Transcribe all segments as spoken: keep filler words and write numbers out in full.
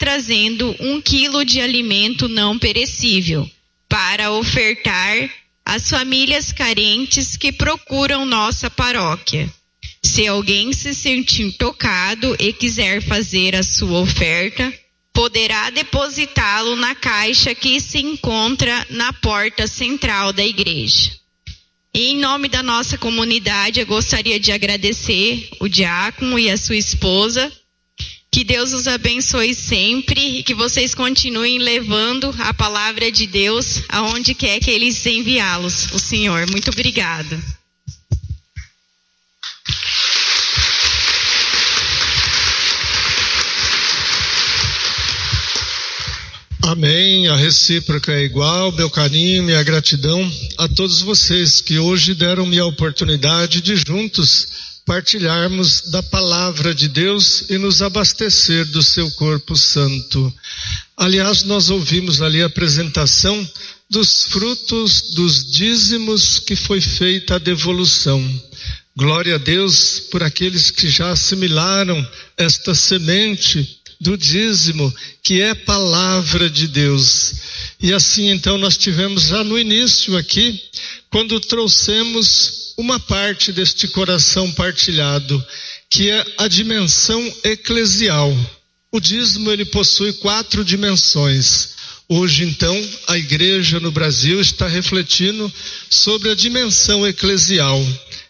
trazendo um quilo de alimento não perecível para ofertar às famílias carentes que procuram nossa paróquia. Se alguém se sentir tocado e quiser fazer a sua oferta, poderá depositá-lo na caixa que se encontra na porta central da igreja. E em nome da nossa comunidade, eu gostaria de agradecer o diácono e a sua esposa. Que Deus os abençoe sempre e que vocês continuem levando a palavra de Deus aonde quer que eles enviá-los, o Senhor. Muito obrigada. Amém, a recíproca é igual, meu carinho, minha gratidão a todos vocês que hoje deram-me a oportunidade de juntos partilharmos da palavra de Deus e nos abastecer do seu corpo santo. Aliás, nós ouvimos ali a apresentação dos frutos dos dízimos que foi feita a devolução. Glória a Deus por aqueles que já assimilaram esta semente do dízimo, que é palavra de Deus. E assim então nós tivemos já no início aqui, quando trouxemos uma parte deste coração partilhado, que é a dimensão eclesial. O dízimo ele possui quatro dimensões. Hoje então a igreja no Brasil está refletindo sobre a dimensão eclesial.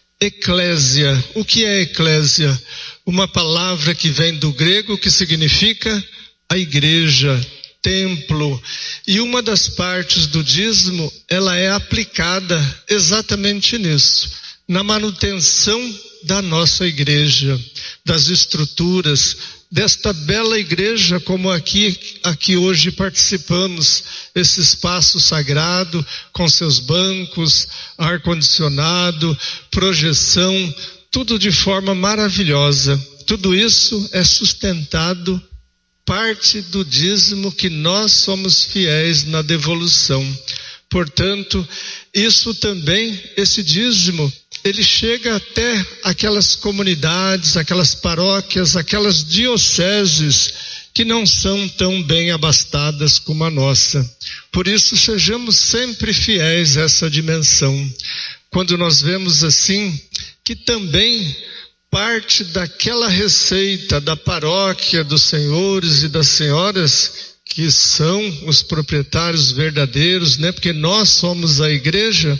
Eclésia, o que é eclésia? Uma palavra que vem do grego que significa a igreja, templo. E uma das partes do dízimo, ela é aplicada exatamente nisso, na manutenção da nossa igreja, das estruturas, desta bela igreja como aqui, aqui hoje participamos, esse espaço sagrado, com seus bancos, ar-condicionado, projeção, tudo de forma maravilhosa. Tudo isso é sustentado, parte do dízimo que nós somos fiéis na devolução. Portanto, isso também, esse dízimo, ele chega até aquelas comunidades, aquelas paróquias, aquelas dioceses que não são tão bem abastadas como a nossa. Por isso, sejamos sempre fiéis a essa dimensão. Quando nós vemos assim, que também parte daquela receita da paróquia, dos senhores e das senhoras, que são os proprietários verdadeiros, né? Porque nós somos a igreja,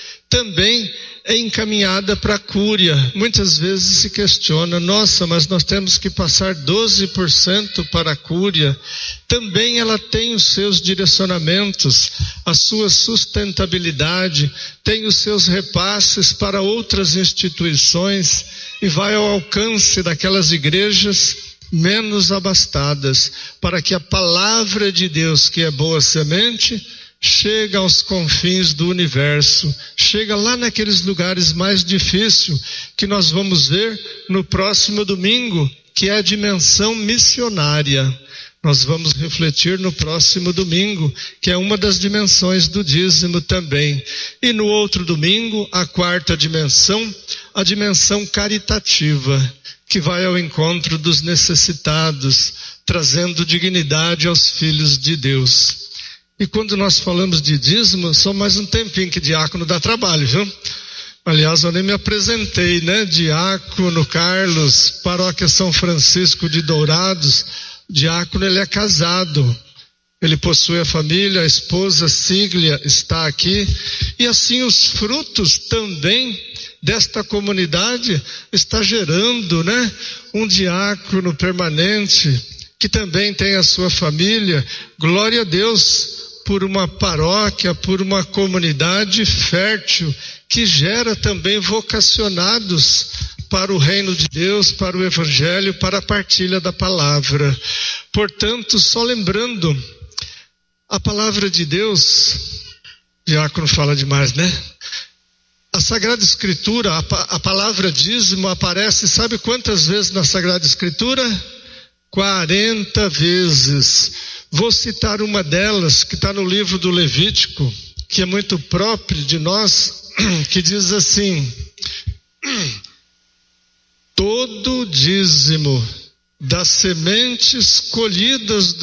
também é encaminhada para a cúria. Muitas vezes se questiona, nossa, mas nós temos que passar doze por cento para a cúria. Também ela tem os seus direcionamentos, a sua sustentabilidade, tem os seus repasses para outras instituições e vai ao alcance daquelas igrejas menos abastadas, para que a palavra de Deus, que é boa semente, chega aos confins do universo, chega lá naqueles lugares mais difíceis que nós vamos ver no próximo domingo, que é a dimensão missionária. Nós vamos refletir no próximo domingo, que é uma das dimensões do dízimo também. E no outro domingo, a quarta dimensão, a dimensão caritativa, que vai ao encontro dos necessitados, trazendo dignidade aos filhos de Deus. E quando nós falamos de dízimo, só mais um tempinho que diácono dá trabalho, viu? Aliás, eu nem me apresentei, né? Diácono Carlos, paróquia São Francisco de Dourados. Diácono, ele é casado. Ele possui a família, a esposa Síglia está aqui. E assim os frutos também desta comunidade está gerando, né? Um diácono permanente, que também tem a sua família. Glória a Deus por uma paróquia, por uma comunidade fértil, que gera também vocacionados para o reino de Deus, para o evangelho, para a partilha da palavra. Portanto, só lembrando, a palavra de Deus, o diácono fala demais, né? A Sagrada Escritura, a, a palavra dízimo aparece, sabe quantas vezes na Sagrada Escritura? quarenta vezes. Vou citar uma delas, que está no livro do Levítico, que é muito próprio de nós, que diz assim: todo dízimo das sementes colhidas